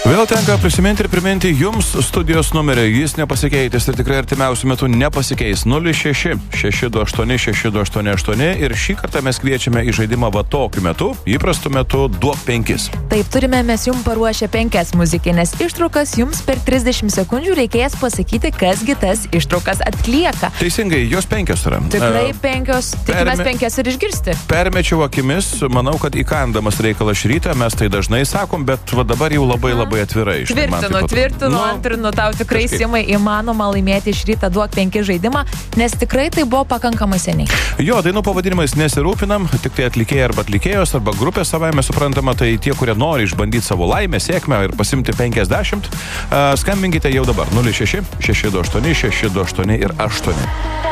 Vėl tenka prisiminti ir priminti jums studijos numerį. Jis nepasikeitęs ir tikrai artimiausių metų nepasikeis. 06-628-6288 ir šį kartą mes kviečiame į žaidimą va tokiu metu, įprastu metu duok 5. Taip, turime mes jums paruošę 5 muzikinės ištraukas, jums per 30 sekundžių reikės pasakyti, kasgi tas ištraukas atlieka. Teisingai, jos 5 yra. Tikrai 5, tikimės 5 ir išgirsti. Permečiau akimis, manau, kad įkandamas reikalas šį rytą, mes tai dažnai sakom, bet va dabar jau labai atvirai. Tvirtinu, antrinu, tau tikrai Simai įmanoma laimėti iš rytą duok 5 žaidimą, nes tikrai tai buvo pakankamai seniai. Jo, dainų pavadinimais nesirūpinam, tik tai atlikėjai arba atlikėjos arba grupė savaime suprantama, tai tie, kurie nori išbandyti savo laimę, sėkmę ir pasimti 50, skambinkite jau dabar 06-628-628 ir 8.